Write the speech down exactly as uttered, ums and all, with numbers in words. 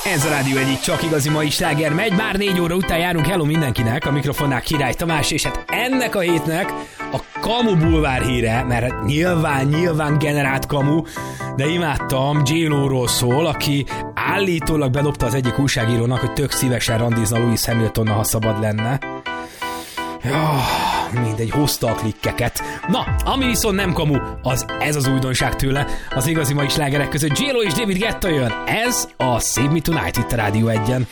Ez a Rádió egyik csak igazi mai sláger megy, már négy óra után járunk, hello mindenkinek, a mikrofonnál Király Tamás, és hát ennek a hétnek a Kamu bulvár híre, mert nyilván, nyilván generált kamu, de imádtam, J-Lo-ról szól, aki állítólag bedobta az egyik újságírónak, hogy tök szívesen randizna Lewis Hamiltonnal, ha szabad lenne. Jaj, mindegy, hozta a klikkeket. Na, ami viszont nem kamu, az ez az újdonság tőle. Az igazi mai slágerek között J-Lo és David Guetta jön. Ez a Save Me Tonight itt a Rádió egyen.